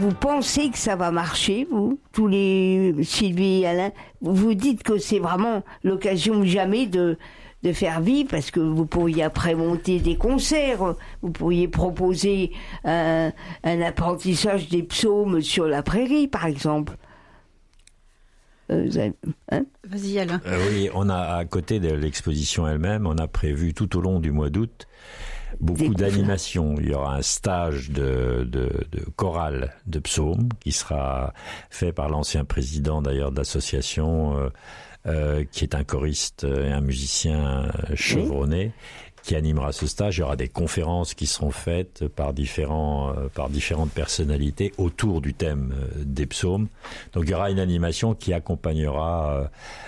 Vous pensez que ça va marcher, vous, tous les Sylvie et Alain? Vous dites que c'est vraiment l'occasion ou jamais de faire vivre, parce que vous pourriez après monter des concerts, vous pourriez proposer un apprentissage des psaumes sur la prairie, par exemple. Vas-y, Alain. Oui, on a, à côté de l'exposition elle-même, on a prévu tout au long du mois d'août beaucoup d'animations. Il y aura un stage de chorale de psaumes qui sera fait par l'ancien président d'ailleurs de l'association, qui est un choriste et un musicien chevronné, qui animera ce stage. Il y aura des conférences qui seront faites par différentes personnalités autour du thème des psaumes. Donc il y aura une animation qui accompagnera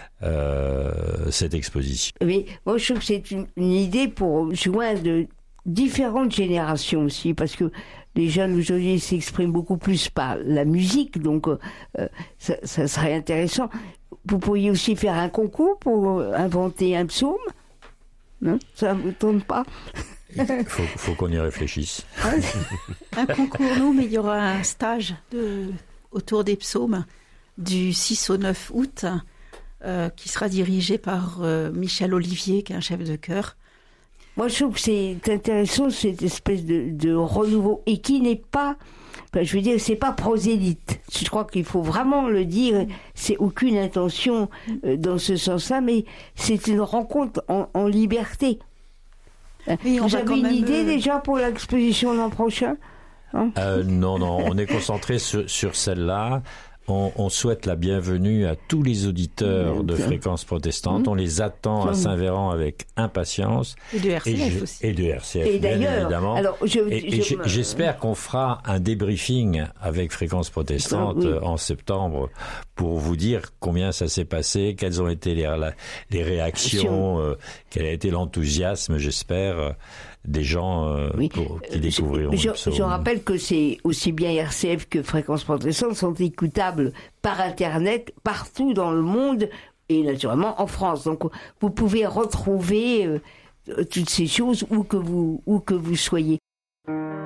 cette exposition. Oui, moi je trouve que c'est une idée pour joindre différentes générations aussi, parce que les jeunes aujourd'hui s'expriment beaucoup plus par la musique, donc ça serait intéressant. Vous pourriez aussi faire un concours pour inventer un psaume, non? Ça ne vous tombe pas? Faut qu'on y réfléchisse. Un concours, non, mais il y aura un stage autour des psaumes du 6 au 9 août qui sera dirigé par Michel Olivier, qui est un chef de chœur. Moi, je trouve que c'est intéressant, cette espèce de renouveau, et qui n'est pas, je veux dire, c'est pas prosélyte. Je crois qu'il faut vraiment le dire, c'est aucune intention dans ce sens-là, mais c'est une rencontre en liberté. Oui, vous avez une idée déjà pour l'exposition l'an prochain? Non, on est concentré sur celle-là. On souhaite la bienvenue à tous les auditeurs de Fréquence Protestante. On les attend à Saint-Véran avec impatience. Et de RCF aussi. Et de RCF, et bien d'ailleurs, évidemment. Alors, j'espère qu'on fera un débriefing avec Fréquence Protestante en septembre pour vous dire combien ça s'est passé, quelles ont été les réactions, quel a été l'enthousiasme, j'espère, des gens qui découvriront le psaume. Je rappelle que c'est aussi bien RCF que Fréquence Protestante sont écoutables par Internet partout dans le monde et naturellement en France. Donc vous pouvez retrouver toutes ces choses où que vous soyez.